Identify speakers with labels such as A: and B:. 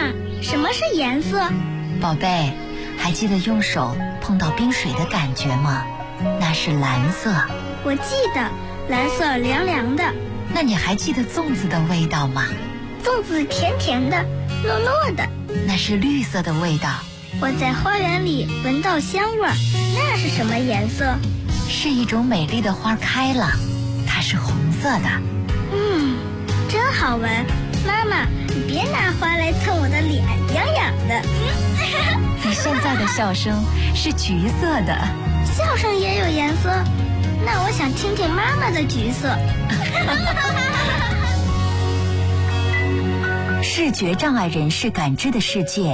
A: 妈，什么是颜色？
B: 宝贝，还记得用手碰到冰水的感觉吗？那是蓝色。
A: 我记得，蓝色凉凉的。
B: 那你还记得粽子的味道吗？
A: 粽子甜甜的，糯糯的。
B: 那是绿色的味道。
A: 我在花园里闻到香味儿，那是什么颜色？
B: 是一种美丽的花开了，它是红色的。
A: 真好闻。妈妈，你别拿花来蹭我的脸，痒痒的。
B: 你现在的笑声是橘色的。
A: 笑声也有颜色？那我想听听妈妈的橘色。
B: 视觉障碍人士感知的世界